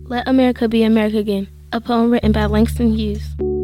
Let America be America again. A poem written by Langston Hughes.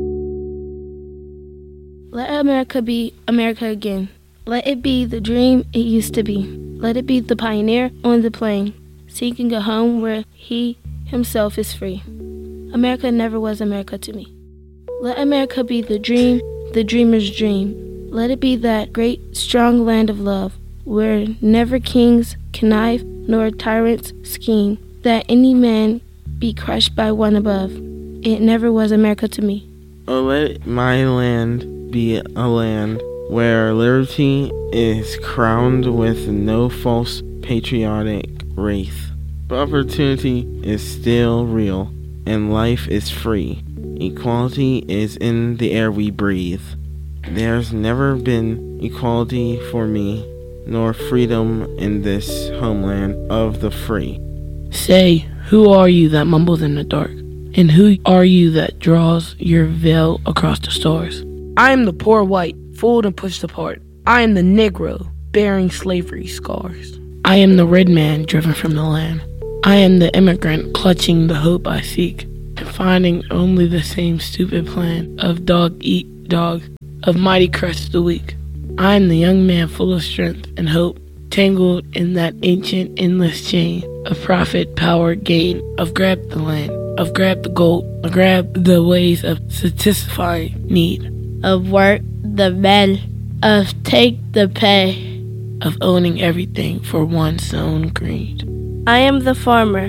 Let America be America again. Let it be the dream it used to be. Let it be the pioneer on the plain, seeking a home where he himself is free. America never was America to me. Let America be the dream, the dreamer's dream. Let it be that great, strong land of love, where never kings connive nor tyrants scheme, that any man be crushed by one above. It never was America to me. Oh, let my land be a land where liberty is crowned with no false patriotic wraith. But opportunity is still real, and life is free. Equality is in the air we breathe. There's never been equality for me, nor freedom in this homeland of the free. Say, who are you that mumbles in the dark? And who are you that draws your veil across the stars? I am the poor white, fooled and pushed apart. I am the Negro, bearing slavery scars. I am the red man driven from the land. I am the immigrant clutching the hope I seek, and finding only the same stupid plan of dog eat dog, of mighty crush the weak. I am the young man full of strength and hope, tangled in that ancient endless chain of profit, power, gain, of grab the land, of grab the gold, of grab the ways of satisfying need, of work the men, of take the pay, of owning everything for one's own greed. I am the farmer,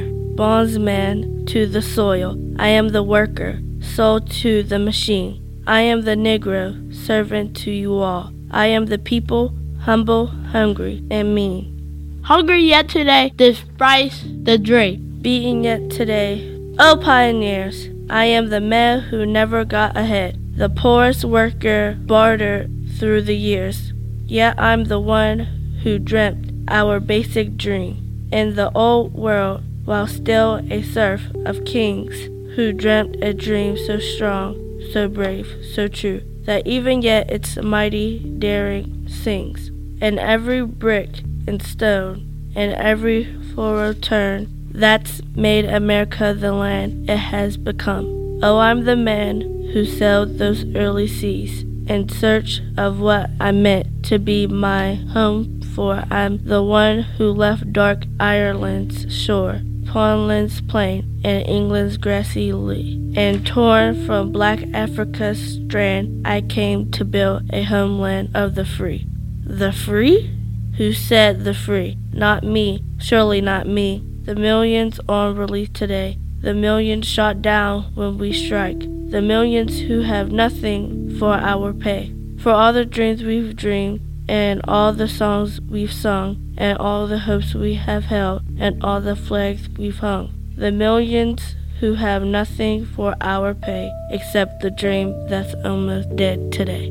bondsman to the soil. I am the worker, sold to the machine. I am the Negro, servant to you all. I am the people, humble, hungry, and mean. Hungry yet today, despise the dream. Beaten yet today, oh pioneers, I am the man who never got ahead. The poorest worker bartered through the years. Yet I'm the one who dreamt our basic dream. In the old world, while still a serf of kings, who dreamt a dream so strong, so brave, so true, that even yet its mighty daring sings. And every brick and stone, and every furrow turn, that's made America the land it has become. Oh, I'm the man who sailed those early seas, in search of what I meant to be my home, for I'm the one who left dark Ireland's shore, Poland's plain, and England's grassy lea. And torn from black Africa's strand, I came to build a homeland of the free. The free? Who said the free? Not me, surely not me. The millions on release today, the millions shot down when we strike, the millions who have nothing for our pay. For all the dreams we've dreamed, and all the songs we've sung, and all the hopes we have held, and all the flags we've hung. The millions who have nothing for our pay, except the dream that's almost dead today.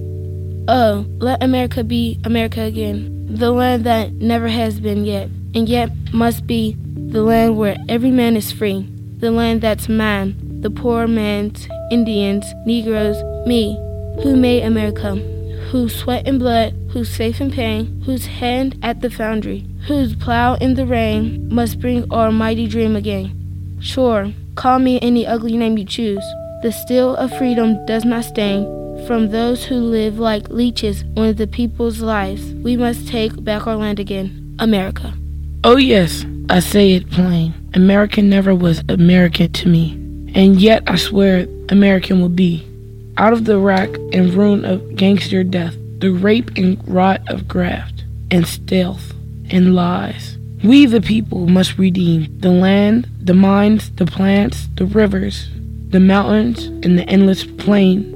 Oh, let America be America again, the land that never has been yet, and yet must be, the land where every man is free, the land that's mine, the poor man's, Indians, Negroes, me, who made America, whose sweat and blood, whose faith and pain, whose hand at the foundry, whose plow in the rain must bring our mighty dream again. Sure, call me any ugly name you choose. The steel of freedom does not stain from those who live like leeches on the people's lives. We must take back our land again, America. Oh yes, I say it plain. America never was American to me, and yet I swear American will be. Out of the rack and ruin of gangster death, the rape and rot of graft, and stealth, and lies, we the people must redeem the land, the mines, the plants, the rivers, the mountains, and the endless plain,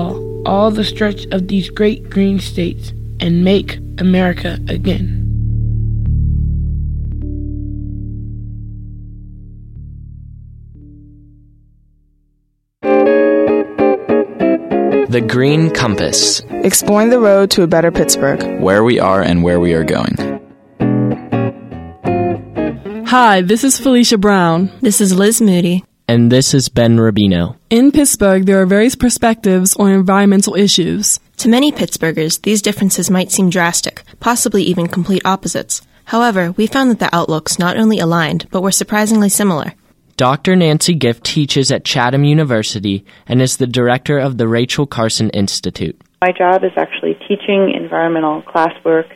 all the stretch of these great green states, and make America again. The Green Compass. Exploring the road to a better Pittsburgh. Where we are and where we are going. Hi, this is Felicia Brown. This is Liz Moody. And this is Ben Rubino. In Pittsburgh, there are various perspectives on environmental issues. To many Pittsburghers, these differences might seem drastic, possibly even complete opposites. However, we found that the outlooks not only aligned, but were surprisingly similar. Dr. Nancy Gift teaches at Chatham University and is the director of the Rachel Carson Institute. My job is actually teaching environmental classwork,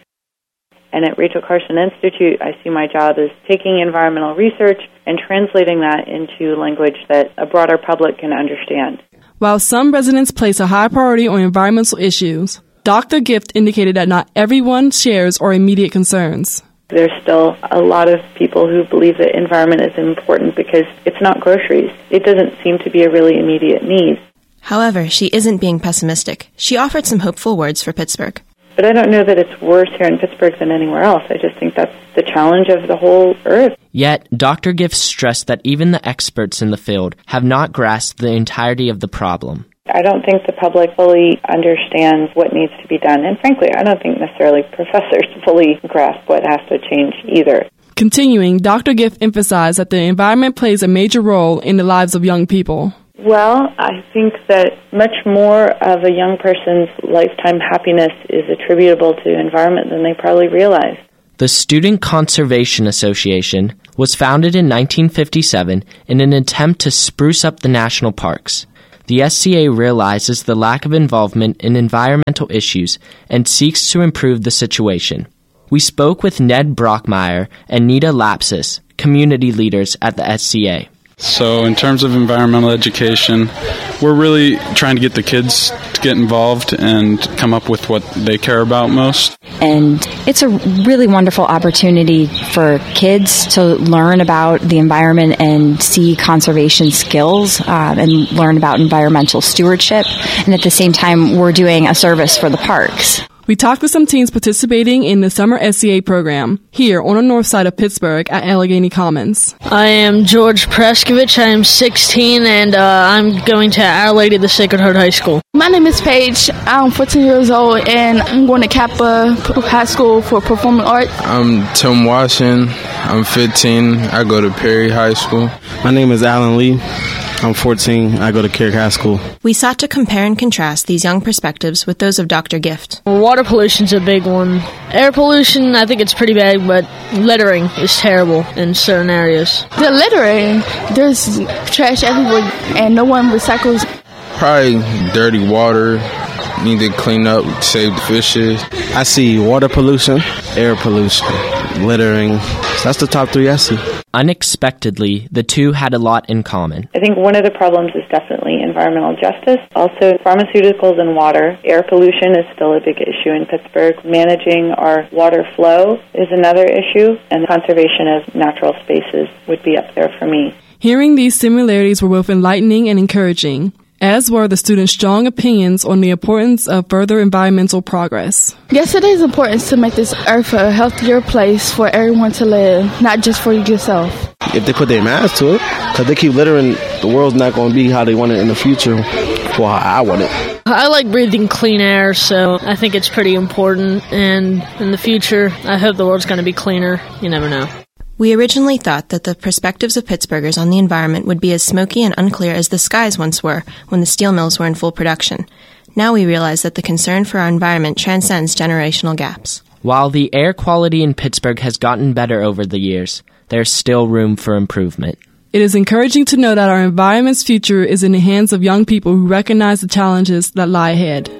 and at Rachel Carson Institute, I see my job as taking environmental research and translating that into language that a broader public can understand. While some residents place a high priority on environmental issues, Dr. Gift indicated that not everyone shares our immediate concerns. There's still a lot of people who believe that environment is important because it's not groceries. It doesn't seem to be a really immediate need. However, she isn't being pessimistic. She offered some hopeful words for Pittsburgh. But I don't know that it's worse here in Pittsburgh than anywhere else. I just think that's the challenge of the whole earth. Yet, Dr. Gift stressed that even the experts in the field have not grasped the entirety of the problem. I don't think the public fully understands what needs to be done. And frankly, I don't think necessarily professors fully grasp what has to change either. Continuing, Dr. Gift emphasized that the environment plays a major role in the lives of young people. Well, I think that much more of a young person's lifetime happiness is attributable to environment than they probably realize. The Student Conservation Association was founded in 1957 in an attempt to spruce up the national parks. The SCA realizes the lack of involvement in environmental issues and seeks to improve the situation. We spoke with Ned Brockmeyer and Nita Lapsis, community leaders at the SCA. So in terms of environmental education, we're really trying to get the kids to get involved and come up with what they care about most. And it's a really wonderful opportunity for kids to learn about the environment and see conservation skills and learn about environmental stewardship. And at the same time, we're doing a service for the parks. We talked with some teens participating in the summer SCA program here on the north side of Pittsburgh at Allegheny Commons. I am George Preskovich. I am 16 and I'm going to Our Lady of the Sacred Heart High School. My name is Paige. I'm 14 years old and I'm going to Kappa High School for Performing Arts. I'm Tim Washington. I'm 15. I go to Perry High School. My name is Alan Lee. I'm 14. I go to Carrick High School. We sought to compare and contrast these young perspectives with those of Dr. Gift. Water pollution's a big one. Air pollution, I think it's pretty bad, but littering is terrible in certain areas. The littering, there's trash everywhere and no one recycles. Probably dirty water. Need to clean up, save the fishes. I see water pollution, air pollution, littering. So that's the top three I see. Unexpectedly, the two had a lot in common. I think one of the problems is definitely environmental justice. Also, pharmaceuticals and water. Air pollution is still a big issue in Pittsburgh. Managing our water flow is another issue, and conservation of natural spaces would be up there for me. Hearing these similarities were both enlightening and encouraging, as were the students' strong opinions on the importance of further environmental progress. Yes, it is important to make this earth a healthier place for everyone to live, not just for yourself. If they put their minds to it, because they keep littering, the world's not going to be how they want it in the future, or how I want it. I like breathing clean air, so I think it's pretty important, and in the future, I hope the world's going to be cleaner. You never know. We originally thought that the perspectives of Pittsburghers on the environment would be as smoky and unclear as the skies once were when the steel mills were in full production. Now we realize that the concern for our environment transcends generational gaps. While the air quality in Pittsburgh has gotten better over the years, there's still room for improvement. It is encouraging to know that our environment's future is in the hands of young people who recognize the challenges that lie ahead.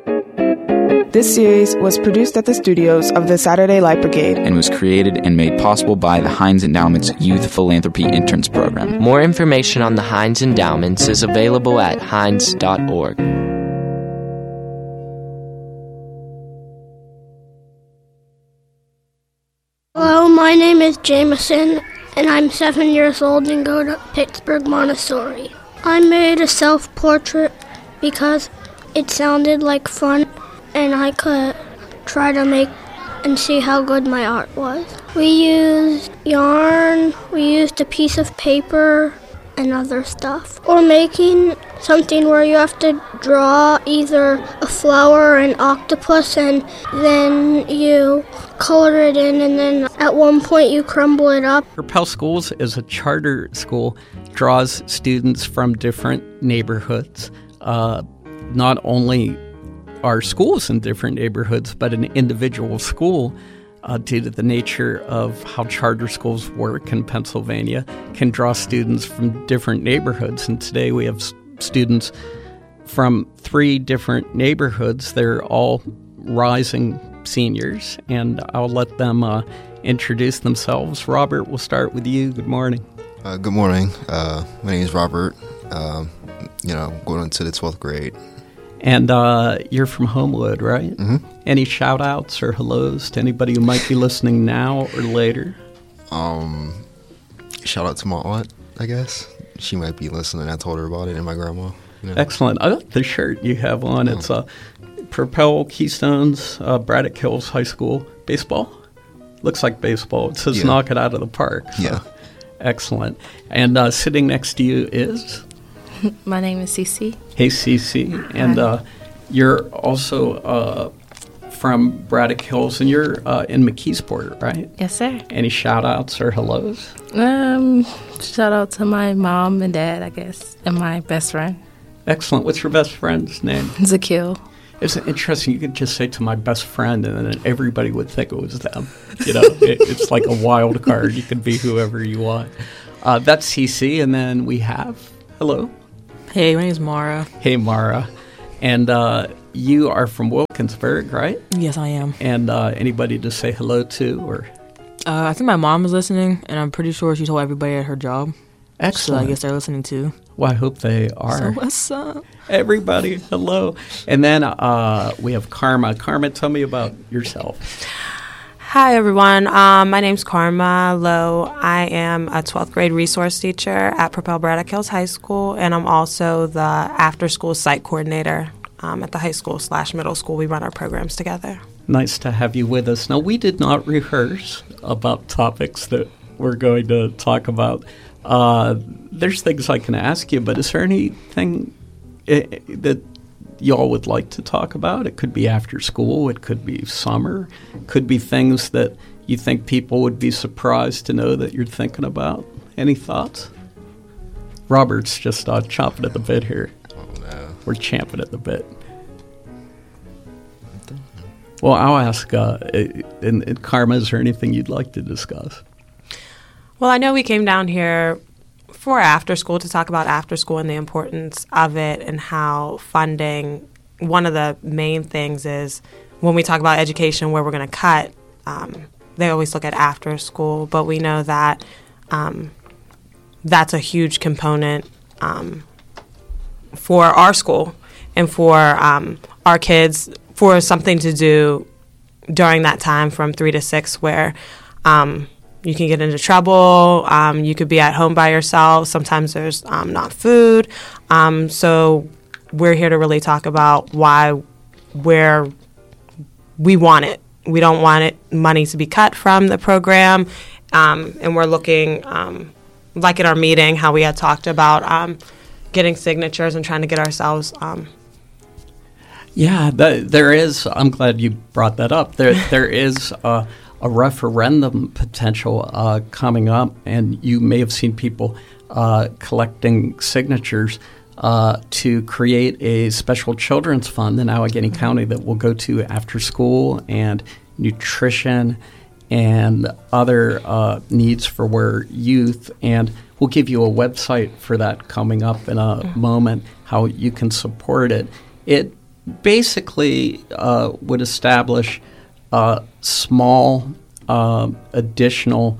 This series was produced at the studios of the Saturday Light Brigade and was created and made possible by the Heinz Endowment's Youth Philanthropy Interns Program. More information on the Heinz Endowments is available at heinz.org. Hello, my name is Jameson, and I'm 7 years old and go to Pittsburgh Montessori. I made a self-portrait because it sounded like fun, and I could try to make and see how good my art was. We used yarn, we used a piece of paper, and other stuff. Or making something where you have to draw either a flower or an octopus, and then you color it in, and then at one point you crumble it up. Pell Schools is a charter school, draws students from different neighborhoods, not only our schools in different neighborhoods, but an individual school due to the nature of how charter schools work in Pennsylvania, can draw students from different neighborhoods. And today we have students from 3 different neighborhoods. They're all rising seniors, and I'll let them introduce themselves. Robert, we'll start with you. Good morning. Good morning. My name is Robert. Going into the 12th grade. And you're from Homewood, right? Mm-hmm. Any shout-outs or hellos to anybody who might be listening now or later? Shout out to my aunt, I guess. She might be listening. I told her about it, and my grandma. Excellent. I like the shirt you have on. It's Propel Keystones, Braddock Hills High School. Baseball? Looks like baseball. It says knock it out of the park. So. Yeah. Excellent. And sitting next to you is? My name is Cece. Hey, Cece. And you're also from Braddock Hills, and you're in McKeesport, right? Yes, sir. Any shout-outs or hellos? Shout out to my mom and dad, I guess, and my best friend. Excellent. What's your best friend's name? Zakil. It's interesting. You could just say to my best friend, and then everybody would think it was them. It's like a wild card. You can be whoever you want. That's Cece, and then we have, hello. Hey, my name is Mara. Hey, Mara. And you are from Wilkinsburg, right? Yes, I am. And anybody to say hello to? Or I think my mom is listening, and I'm pretty sure she told everybody at her job. Excellent. So I guess they're listening too. Well, I hope they are. So what's up? Everybody, hello. And then we have Karma. Karma, tell me about yourself. Hi, everyone. My name's Karma Lowe. I am a 12th grade resource teacher at Propel Braddock Hills High School, and I'm also the after-school site coordinator at the high school/middle school. We run our programs together. Nice to have you with us. Now, we did not rehearse about topics that we're going to talk about. There's things I can ask you, but is there anything that y'all would like to talk about? It could be after school. It could be summer. It could be things that you think people would be surprised to know that you're thinking about. Any thoughts? Robert's just chomping at the bit here. Oh, no. We're champing at the bit. Well, I'll ask, in Karma, is there anything you'd like to discuss? Well, I know we came down here for after school to talk about after school and the importance of it and how funding, one of the main things is when we talk about education where we're going to cut, they always look at after school, but we know that that's a huge component for our school and for our kids, for something to do during that time from 3 to 6 where you can get into trouble. You could be at home by yourself. Sometimes there's not food. So we're here to really talk about where we want it. We don't want money to be cut from the program. And we're looking, like in our meeting, how we had talked about getting signatures and trying to get ourselves. Yeah, there is. I'm glad you brought that up. There is a referendum potential coming up, and you may have seen people collecting signatures to create a special children's fund in Allegheny County that will go to after school and nutrition and other needs for our youth. And we'll give you a website for that coming up in a moment, how you can support it. It basically would establish small additional,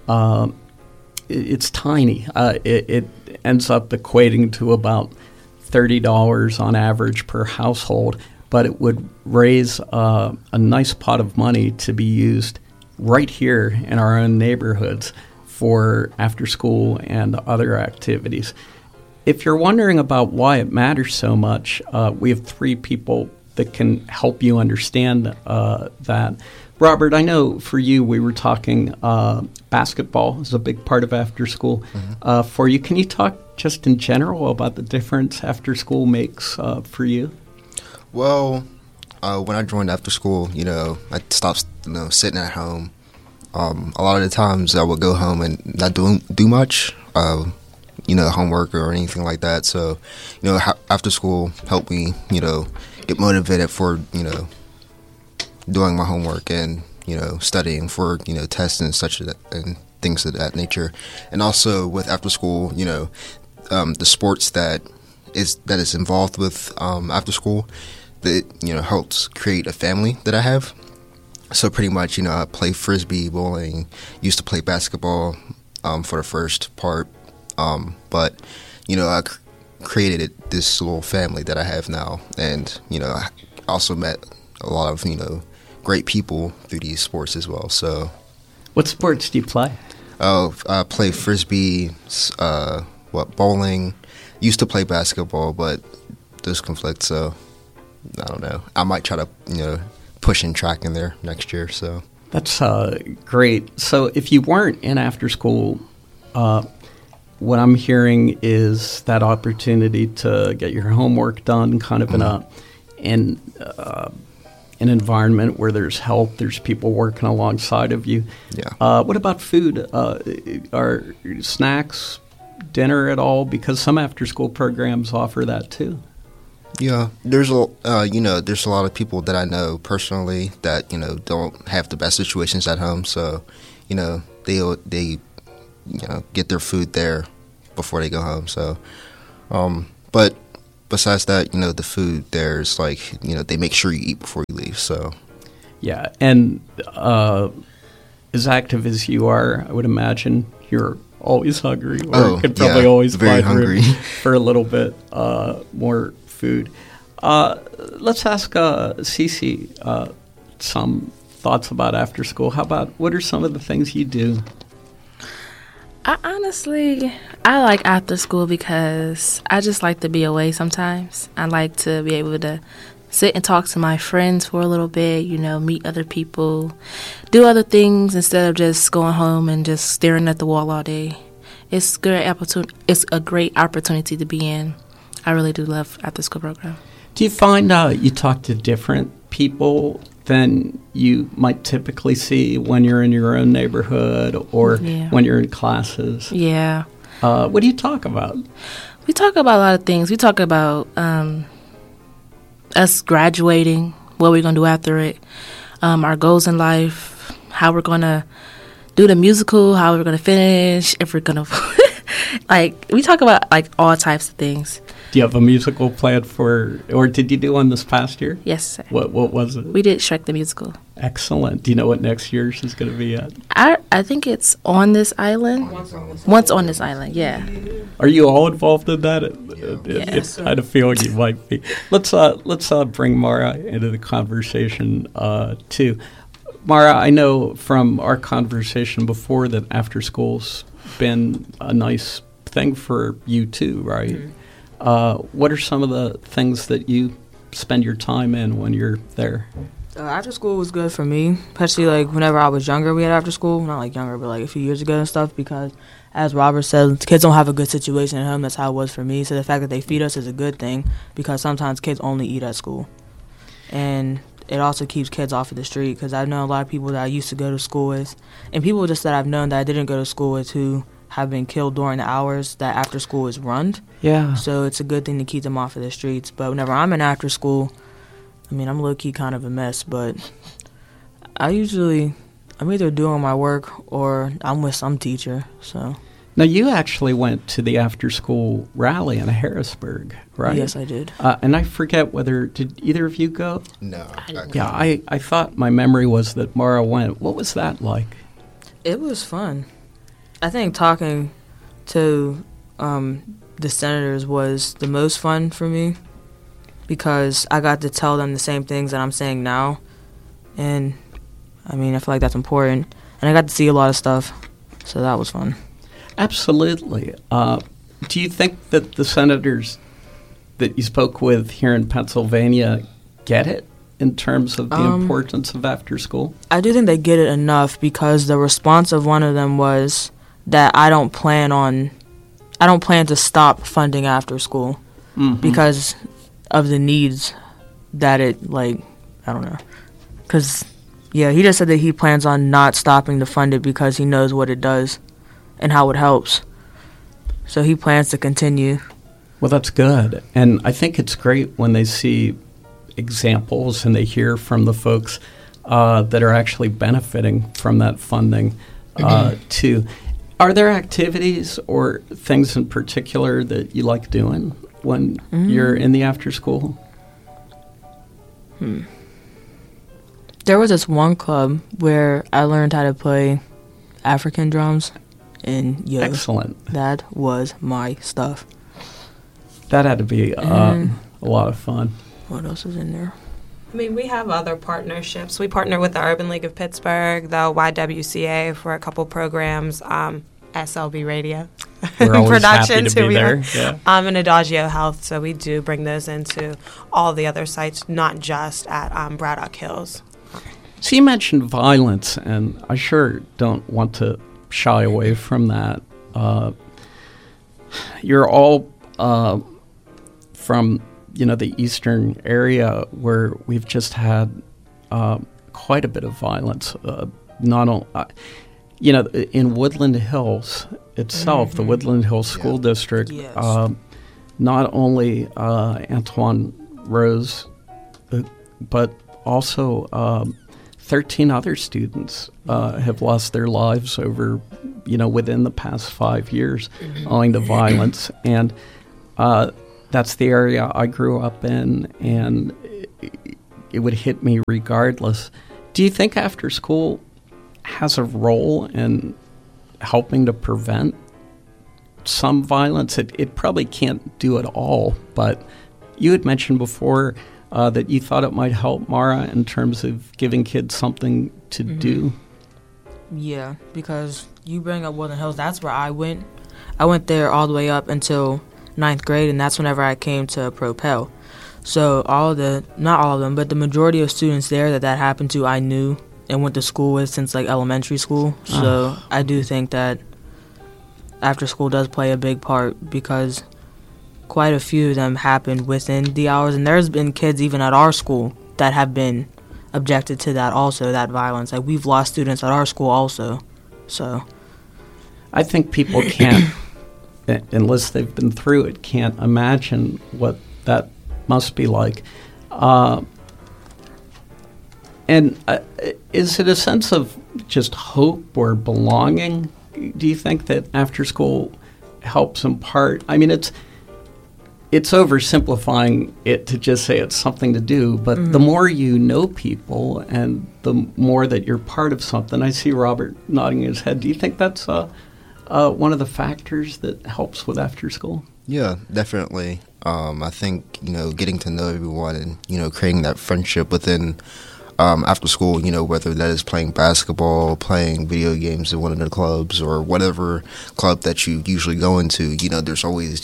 it's tiny. It ends up equating to about $30 on average per household, but it would raise a nice pot of money to be used right here in our own neighborhoods for after school and other activities. If you're wondering about why it matters so much, we have 3 people that can help you understand that. Robert, I know for you we were talking basketball is a big part of after school for you. Can you talk just in general about the difference after school makes for you? Well, when I joined after school, I stopped sitting at home. A lot of the times I would go home and not do much, homework or anything like that. So, after school helped me, get motivated for, doing my homework and, studying for, tests and such and things of that nature. And also with after school, the sports that is involved with after school, that, helps create a family that I have. So pretty much, I play Frisbee, bowling, used to play basketball for the first part. But, I created this little family that I have now. And, I also met a lot of, great people through these sports as well. So, what sports do you play? Oh, I play Frisbee, bowling. Used to play basketball, but those conflict, so I don't know. I might try to, pushing track in there next year. So that's great. So if you weren't in after school, what I'm hearing is that opportunity to get your homework done, kind of in an environment where there's help, there's people working alongside of you. Yeah. What about food? Are snacks, dinner at all? Because some after school programs offer that too. Yeah, there's a lot of people that I know personally that don't have the best situations at home, so they get their food there before they go home. So, but besides that, the food there's they make sure you eat before you leave. So, yeah, and as active as you are, I would imagine you're always hungry, or could probably always very find hungry room for a little bit more food. Let's ask Cece some thoughts about after school. How about, what are some of the things you do? I like after school because I just like to be away sometimes. I like to be able to sit and talk to my friends for a little bit, meet other people, do other things instead of just going home and just staring at the wall all day. It's a great opportunity to be in. I really do love after school program. Do you find you talk to different people than you might typically see when you're in your own neighborhood or when you're in classes? Yeah. What do you talk about? We talk about a lot of things. We talk about us graduating, what we're going to do after it, our goals in life, how we're going to do the musical, how we're going to finish, if we're going to... we talk about, all types of things. Do you have a musical planned or did you do one this past year? Yes, sir. What was it? We did Shrek the Musical. Excellent. Do you know what next year's is going to be at? I think it's On This Island. Once on This Island, yeah. Are you all involved in that? Yes. I had a feeling you might be. Let's bring Mara into the conversation too. Mara, I know from our conversation before that after school's been a nice thing for you too, right? Mm-hmm. What are some of the things that you spend your time in when you're there? After school was good for me, especially whenever I was younger. We had after school, not younger, but a few years ago and stuff. Because, as Robert said, kids don't have a good situation at home. That's how it was for me. So the fact that they feed us is a good thing, because sometimes kids only eat at school, and it also keeps kids off of the street. Because I know a lot of people that I used to go to school with, and people just that I've known that I didn't go to school with who have been killed during the hours that after school is run. Yeah. So it's a good thing to keep them off of the streets. But whenever I'm in after school, I'm low-key kind of a mess, but I'm either doing my work or I'm with some teacher, so. Now, you actually went to the after-school rally in Harrisburg, right? Yes, I did. And I forget did either of you go? No. Yeah, I thought my memory was that Mara went. What was that like? It was fun. I think talking to the senators was the most fun for me, because I got to tell them the same things that I'm saying now, and I feel like that's important, and I got to see a lot of stuff, so that was fun. Absolutely. Do you think that the senators that you spoke with here in Pennsylvania get it in terms of the importance of after school? I do think they get it enough, because the response of one of them was that I don't plan to stop funding after school, because of the needs that it, I don't know. Because, he just said that he plans on not stopping to fund it because he knows what it does and how it helps. So he plans to continue. Well, that's good. And I think it's great when they see examples and they hear from the folks that are actually benefiting from that funding too. Are there activities or things in particular that you like doing when you're in the after school? There was this one club where I learned how to play African drums, and excellent. That was my stuff. That had to be a lot of fun. What else is in there? I mean, we have other partnerships. We partner with the Urban League of Pittsburgh, the YWCA for a couple programs, SLB Radio We're always happy Productions, to be there. And Adagio Health. So we do bring those into all the other sites, not just at Braddock Hills. So you mentioned violence, and I sure don't want to shy away from that. You're all from the eastern area where we've just had quite a bit of violence. Not only, in Woodland Hills itself, the Woodland Hills School District, not only Antoine Rose, but also 13 other students have lost their lives over, within the past 5 years owing to violence. And that's the area I grew up in, and it would hit me regardless. Do you think after school has a role in helping to prevent some violence? It probably can't do it all, but you had mentioned before that you thought it might help, Mara, in terms of giving kids something to do. Yeah, because you bring up Woodland Hills, that's where I went. I went there all the way up until 9th grade, and that's whenever I came to Propel. So not all of them, but the majority of students there that happened to, I knew and went to school with since elementary school. So I do think that after school does play a big part, because quite a few of them happened within the hours, and there's been kids even at our school that have been objected to that also, that violence. We've lost students at our school also. So I think people can't, unless they've been through it, can't imagine what that must be like. And is it a sense of just hope or belonging? Do you think that after school helps impart? I mean, it's oversimplifying it to just say it's something to do, but the more you know people and the more that you're part of something. I see Robert nodding his head. Do you think that's one of the factors that helps with after school? Yeah, definitely. I think, getting to know everyone and, creating that friendship within after school, whether that is playing basketball, playing video games in one of the clubs, or whatever club that you usually go into, there's always,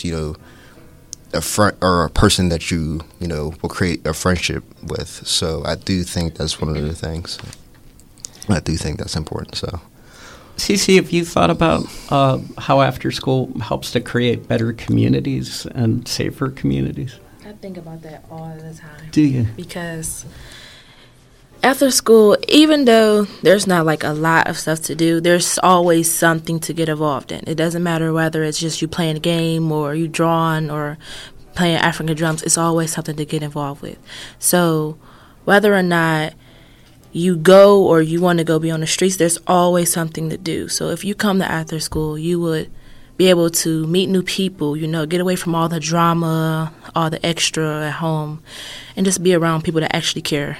a friend or a person that you will create a friendship with. So I do think that's one of the things. I do think that's important. So, Cece, have you thought about how after school helps to create better communities and safer communities? I think about that all the time. Do you? Because after school, even though there's not a lot of stuff to do, there's always something to get involved in. It doesn't matter whether it's just you playing a game or you drawing or playing African drums. It's always something to get involved with. So whether or not you go or you want to go be on the streets, there's always something to do. So if you come to after school, you would be able to meet new people, get away from all the drama, all the extra at home, and just be around people that actually care.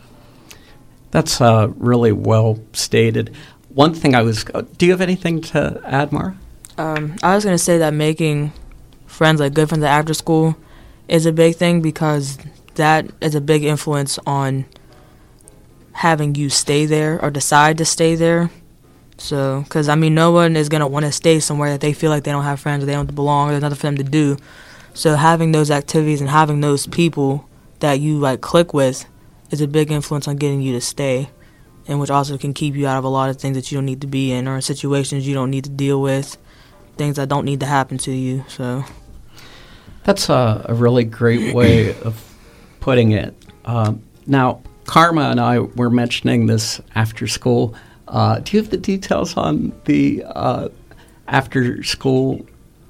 That's really well stated. One thing do you have anything to add, Mara? I was going to say that making friends, good friends after school, is a big thing, because that is a big influence on having you stay there or decide to stay there. So, because, no one is going to want to stay somewhere that they feel like they don't have friends or they don't belong or there's nothing for them to do. So having those activities and having those people that you, click with is a big influence on getting you to stay, and which also can keep you out of a lot of things that you don't need to be in, or situations you don't need to deal with, things that don't need to happen to you. So that's a really great way of putting it. Now, Karma and I were mentioning this after school. Do you have the details on the after school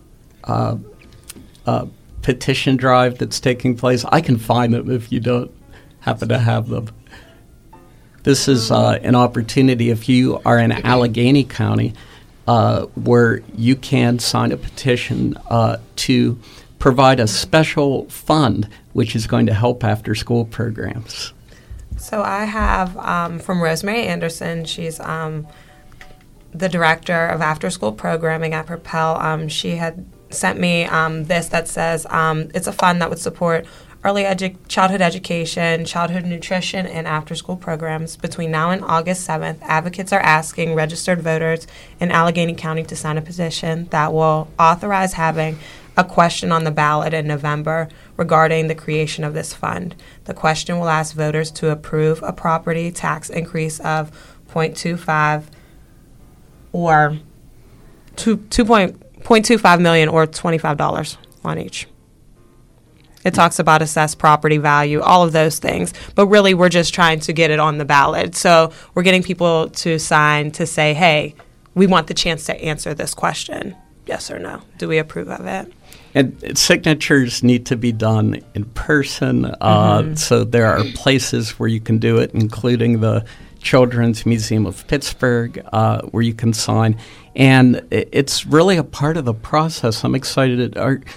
petition drive that's taking place? I can find them if you don't happen to have them. this is an opportunity if you are in Allegheny County where you can sign a petition to provide a special fund which is going to help after-school programs. So I have from Rosemary Anderson. She's the director of after-school programming at Propel. She had sent me this that says it's a fund that would support early childhood education, childhood nutrition, and after-school programs. Between now and August 7th, advocates are asking registered voters in Allegheny County to sign a petition that will authorize having a question on the ballot in November regarding the creation of this fund. The question will ask voters to approve a property tax increase of 0.25 or 2.25 million or $25 on each. It talks about assessed property value, all of those things. But really, we're just trying to get it on the ballot. So we're getting people to sign to say, hey, we want the chance to answer this question. Yes or no? Do we approve of it? And signatures need to be done in person. So there are places where you can do it, including the Children's Museum of Pittsburgh, where you can sign. And it's really a part of the process. I'm excited.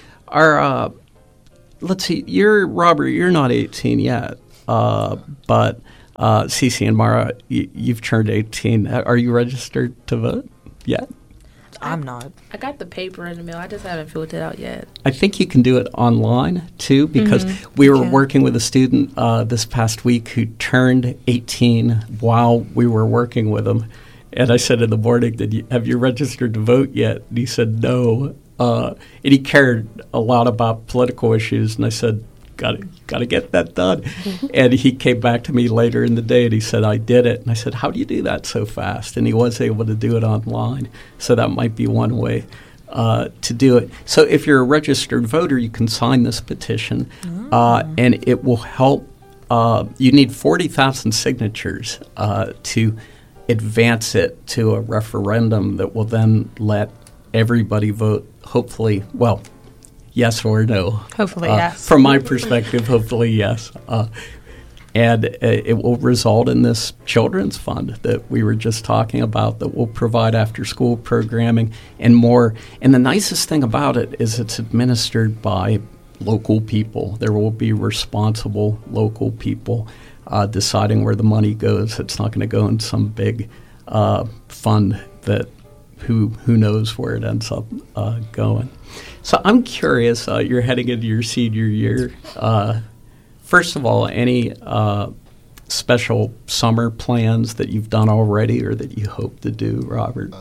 Let's see, Robert, you're not 18 yet, but Cece and Mara, you've turned 18. Are you registered to vote yet? I'm not. I got the paper in the mail. I just haven't filled it out yet. I think you can do it online, too, because we were working with a student this past week who turned 18 while we were working with him. And I said in the morning, have you registered to vote yet? And he said no. And he cared a lot about political issues. And I said, got to get that done. And he came back to me later in the day and he said, I did it. And I said, how do you do that so fast? And he was able to do it online. So that might be one way to do it. So if you're a registered voter, you can sign this petition and it will help. You need 40,000 signatures to advance it to a referendum that will then let everybody vote, hopefully, well, yes or no. Hopefully, yes. From my perspective, hopefully, yes. And it will result in this children's fund that we were just talking about that will provide after-school programming and more. And the nicest thing about it is it's administered by local people. There will be responsible local people deciding where the money goes. It's not going to go in some big fund that who knows where it ends up going. So I'm curious, you're heading into your senior year. First of all, any special summer plans that you've done already or that you hope to do, Robert?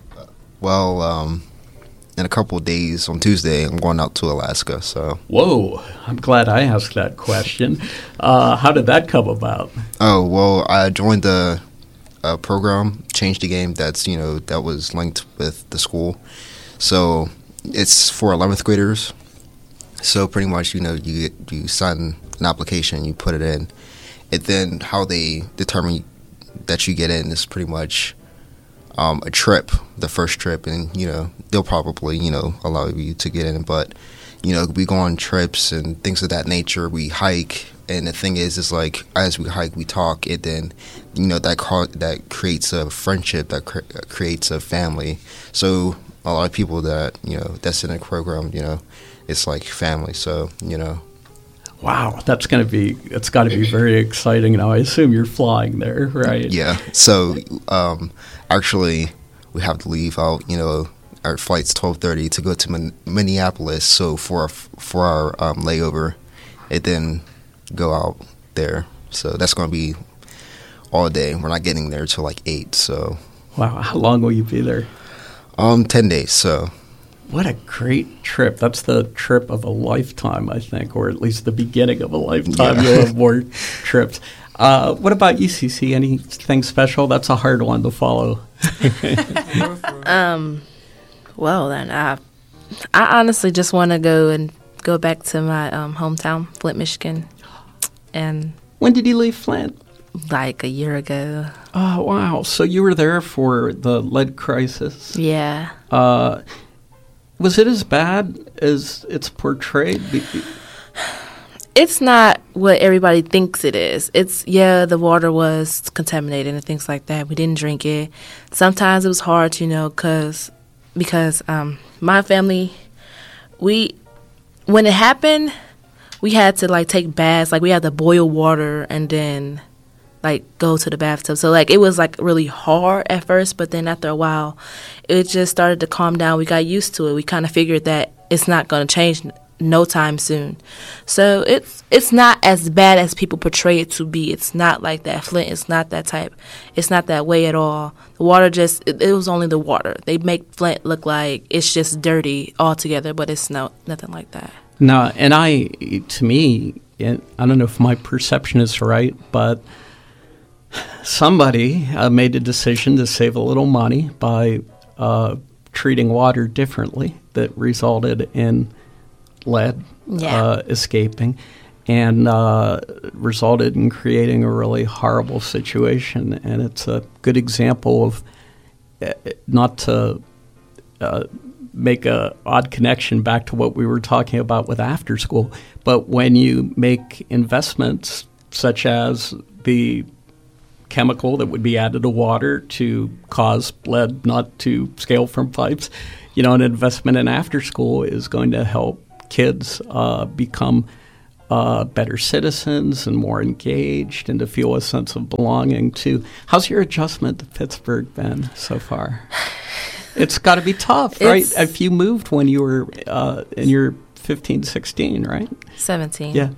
Well, in a couple of days, on Tuesday, I'm going out to Alaska. So. Whoa, I'm glad I asked that question. How did that come about? Oh, well, I joined the program, Change the Game, that was linked with the school. So it's for 11th graders. So pretty much, you sign an application, you put it in, and then how they determine that you get in is pretty much a trip, the first trip, and they'll probably allow you to get in. But we go on trips and things of that nature. We hike, and the thing is like as we hike, we talk, and then that creates a friendship, that creates a family. So a lot of people that that's in the program, it's like family. So Wow, it's got to be very exciting. Now I assume you're flying there, right? Yeah. So actually, we have to leave out. Our flight's 12:30 to go to Minneapolis. So for our layover, it then go out there. So that's going to be all day. We're not getting there till like 8. So. Wow, how long will you be there? 10 days. So. What a great trip. That's the trip of a lifetime, I think, or at least the beginning of a lifetime. Yeah. You'll have more trips. What about you, CC? Anything special? That's a hard one to follow. Well, then, I honestly just want to go back to my hometown, Flint, Michigan. And when did you leave Flint? Like a year ago. Oh, wow. So you were there for the lead crisis? Yeah. Was it as bad as it's portrayed? it's not what everybody thinks it is. It's, the water was contaminated and things like that. We didn't drink it. Sometimes it was hard, because my family, when it happened, we had to, take baths. We had to boil water and then, go to the bathtub. So, it was, really hard at first, but then after a while, it just started to calm down. We got used to it. We kind of figured that it's not going to change no time soon. So it's not as bad as people portray it to be. It's not like that. Flint is not that type. It's not that way at all. The water it was only the water. They make Flint look like it's just dirty altogether, but it's nothing like that. No, and to me, I don't know if my perception is right, but somebody made a decision to save a little money by treating water differently that resulted in lead escaping and resulted in creating a really horrible situation. And it's a good example of, not to make a odd connection back to what we were talking about with after school, but when you make investments such as the chemical that would be added to water to cause lead not to scale from pipes, an investment in after school is going to help kids become better citizens and more engaged and to feel a sense of belonging too. How's your adjustment to Pittsburgh been so far? It's got to be tough, right? If you moved when you were in your 15, 16, right? 17. Yeah.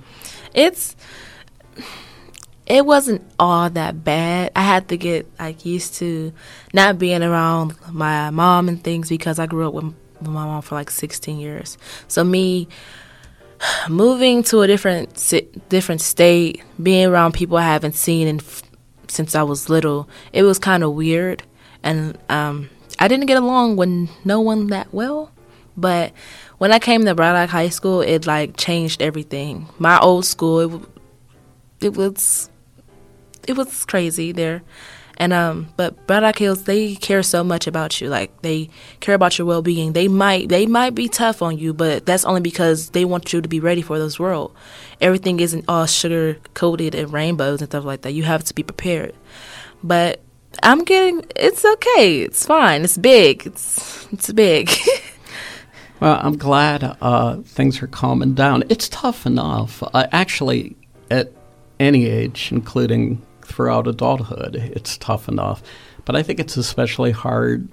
It wasn't all that bad. I had to get used to not being around my mom and things because I grew up with my mom for 16 years. So me moving to a different state, being around people I haven't seen since I was little, it was kind of weird. And I didn't get along with no one that well. But when I came to Braddock High School, it changed everything. My old school, it was crazy there. And but Braddock Hills, they care so much about you. They care about your well-being. They might be tough on you, but that's only because they want you to be ready for this world. Everything isn't all sugar-coated and rainbows and stuff like that. You have to be prepared. But it's okay. It's fine. It's big. It's big. Well, I'm glad things are calming down. It's tough enough. Actually, at any age, including throughout adulthood, it's tough enough. But I think it's especially hard,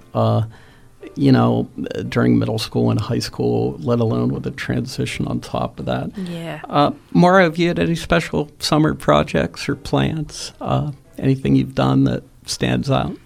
during middle school and high school, let alone with a transition on top of that. Yeah. Maura, have you had any special summer projects or plans? Anything you've done that stands out?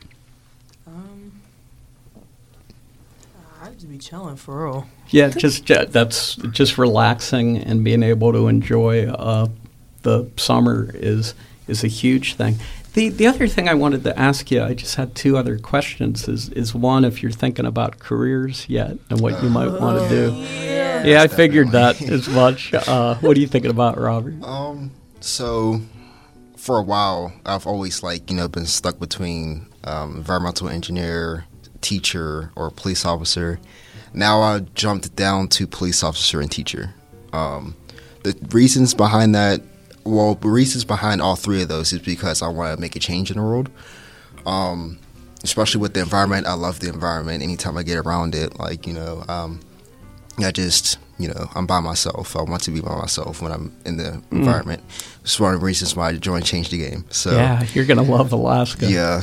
I'd just be chilling for real. Yeah, that's just relaxing and being able to enjoy the summer is a huge thing. The other thing I wanted to ask you, I just had two other questions, is one, if you're thinking about careers yet and what you might want to do. Yeah, I figured that as much. What are you thinking about, Robert? So for a while, I've always been stuck between environmental engineer, teacher, or police officer. Now I jumped down to police officer and teacher. The reasons behind that, the reasons behind all three of those is because I want to make a change in the world. Especially with the environment. I love the environment. Anytime I get around it, I'm by myself. I want to be by myself when I'm in the environment. It's one of the reasons why I joined Change the Game. So yeah, you're going to love Alaska. Yeah.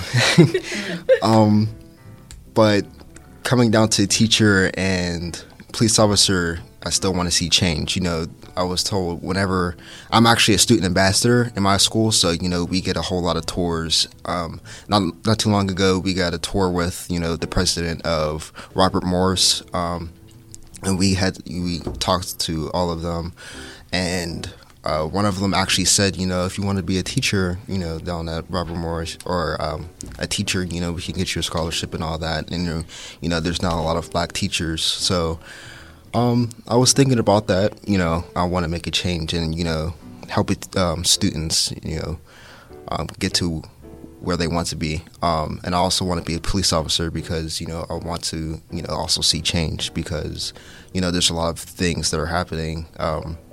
But coming down to teacher and police officer, I still want to see change. I was told whenever I'm actually a student ambassador in my school, so we get a whole lot of tours. Not too long ago, we got a tour with the president of Robert Morris, and we talked to all of them, and one of them actually said, if you want to be a teacher, down at Robert Morris, or a teacher, we can get you a scholarship and all that, and there's not a lot of black teachers, so. I was thinking about that. I want to make a change and help students get to where they want to be. And I also want to be a police officer because I want to also see change because there's a lot of things that are happening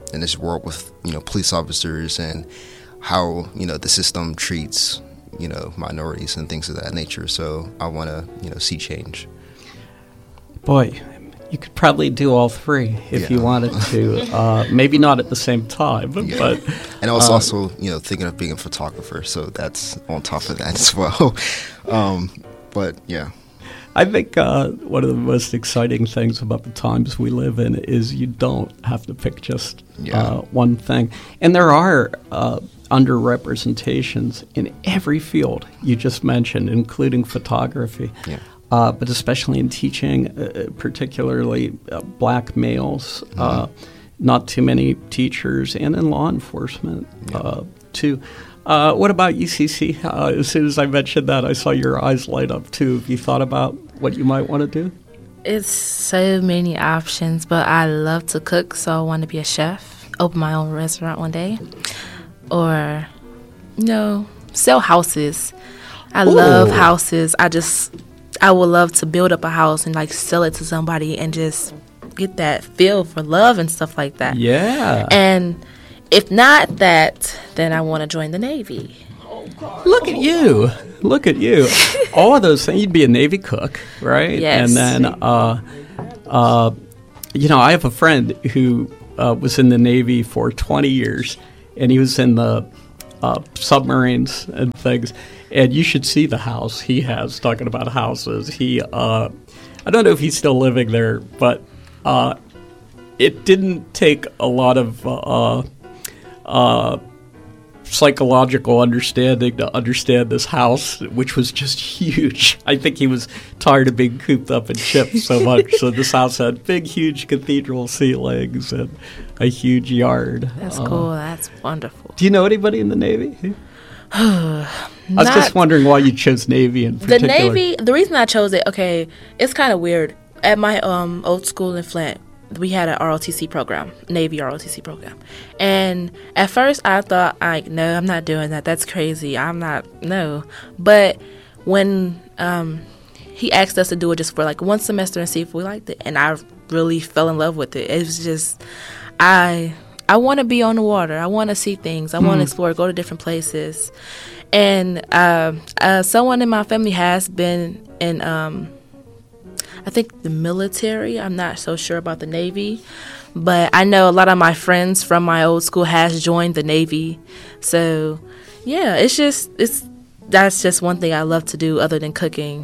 in this world with, police officers and how, the system treats, minorities and things of that nature. So I want to, see change. Boy, you could probably do all three if you wanted to. Maybe not at the same time, but... And I was also, thinking of being a photographer, so that's on top of that as well. But, yeah. I think one of the most exciting things about the times we live in is you don't have to pick just one thing. And there are underrepresentations in every field you just mentioned, including photography. Yeah. But especially in teaching, particularly black males, not too many teachers, and in law enforcement, too. What about UCC? As soon as I mentioned that, I saw your eyes light up, too. Have you thought about what you might want to do? It's so many options, but I love to cook, so I want to be a chef, open my own restaurant one day, or, sell houses. I love houses. I would love to build up a house and sell it to somebody and just get that feel for love and stuff like that. Yeah. And if not that, then I want to join the Navy. Look at you. Look at you. All of those things. You'd be a Navy cook, right? Yes. And then, I have a friend who was in the Navy for 20 years, and he was in the submarines and things. And you should see the house he has, talking about houses. He, I don't know if he's still living there, but it didn't take a lot of psychological understanding to understand this house, which was just huge. I think he was tired of being cooped up in chips so much. So this house had big, huge cathedral ceilings and a huge yard. That's cool. That's wonderful. Do you know anybody in the Navy? I was just wondering why you chose Navy in particular. The Navy, the reason I chose it, it's kind of weird. At my old school in Flint, we had an ROTC program, Navy ROTC program. And at first I thought, no, I'm not doing that. That's crazy. No. But when he asked us to do it just for one semester and see if we liked it, and I really fell in love with it. It was just, I want to be on the water. I want to see things. I want to explore, go to different places. And someone in my family has been in, I think, the military. I'm not so sure about the Navy. But I know a lot of my friends from my old school has joined the Navy. So, yeah, that's just one thing I love to do other than cooking.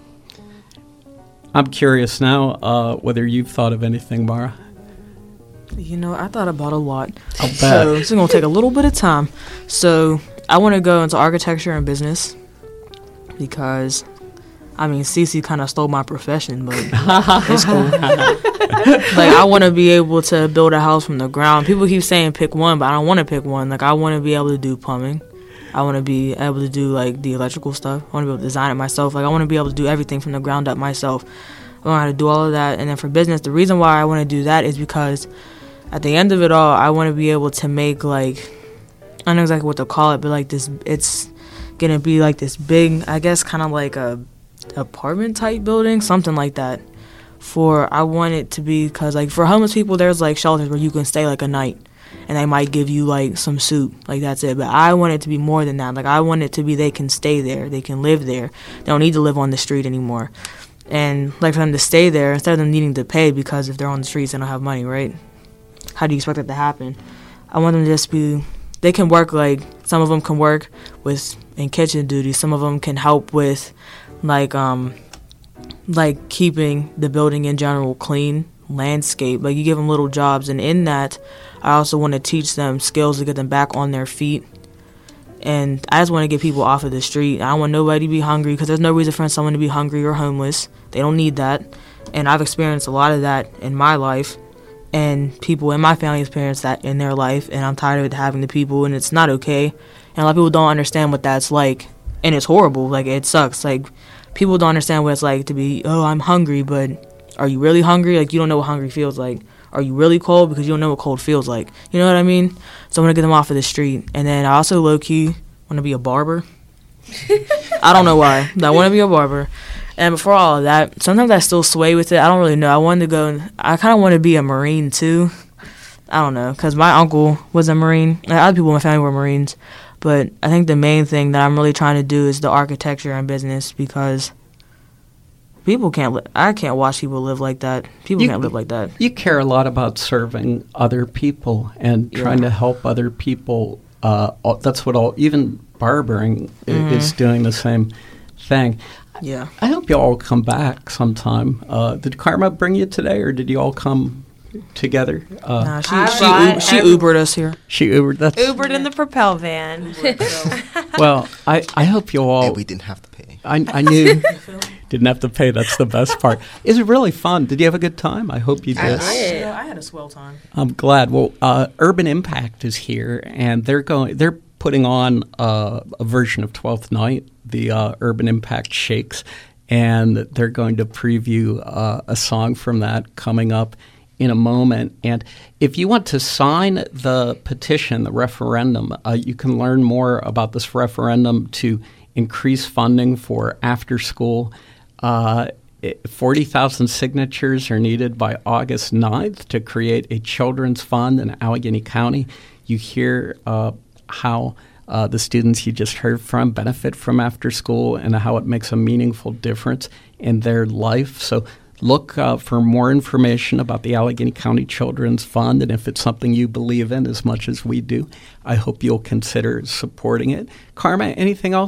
I'm curious now whether you've thought of anything, Mara. I thought about a lot. I'll bet. So it's going to take a little bit of time. So I want to go into architecture and business because, Cece kind of stole my profession, but it's cool. I want to be able to build a house from the ground. People keep saying pick one, but I don't want to pick one. I want to be able to do plumbing. I want to be able to do, the electrical stuff. I want to be able to design it myself. I want to be able to do everything from the ground up myself. I want how to do all of that. And then for business, the reason why I want to do that is because at the end of it all, I want to be able to make, I don't know exactly what to call it, but, this, it's going to be, this big, I guess, kind of like a apartment-type building, something like that. I want it to be, because, for homeless people, there's, shelters where you can stay, a night. And they might give you, some soup. That's it. But I want it to be more than that. I want it to be they can stay there. They can live there. They don't need to live on the street anymore. And, for them to stay there, instead of them needing to pay, because if they're on the streets, they don't have money, right? How do you expect that to happen? I want them to just be... They can work, some of them can work in kitchen duties. Some of them can help with, keeping the building in general clean, landscape. You give them little jobs. And in that, I also want to teach them skills to get them back on their feet. And I just want to get people off of the street. I don't want nobody to be hungry, because there's no reason for someone to be hungry or homeless. They don't need that. And I've experienced a lot of that in my life. And people in my family experience that in their life, and I'm tired of it having to people, and it's not okay. And a lot of people don't understand what that's like, and it's horrible. It sucks. People don't understand what it's like to be, I'm hungry, but are you really hungry? You don't know what hungry feels like. Are you really cold? Because you don't know what cold feels like. You know what I mean? So I want to get them off of the street. And then I also low-key want to be a barber. I don't know why, but I want to be a barber. And before all of that, sometimes I still sway with it. I don't really know. I kind of want to be a Marine too. I don't know, because my uncle was a Marine. Other people in my family were Marines. But I think the main thing that I'm really trying to do is the architecture and business, because people can't I can't watch people live like that. People can't live like that. You care a lot about serving other people and trying to help other people. That's what even barbering is doing the same thing. Yeah. I hope you all come back sometime. Did Karma bring you today, or did you all come together? Nah, she Ubered us here. She Ubered. Ubered in the Propel van. Well, I hope you all. And we didn't have to pay. I knew. Didn't have to pay. That's the best part. It's really fun. Did you have a good time? I hope you did. I had a swell time. I'm glad. Well, Urban Impact is here, and they're putting on a version of 12th Night, the Urban Impact Shakes, and they're going to preview a song from that coming up in a moment. And if you want to sign the petition, the referendum, you can learn more about this referendum to increase funding for after school. 40,000 signatures are needed by August 9th to create a children's fund in Allegheny County. You hear how the students you just heard from benefit from after school and how it makes a meaningful difference in their life. So look for more information about the Allegheny County Children's Fund, and if it's something you believe in as much as we do, I hope you'll consider supporting it. Karma, anything else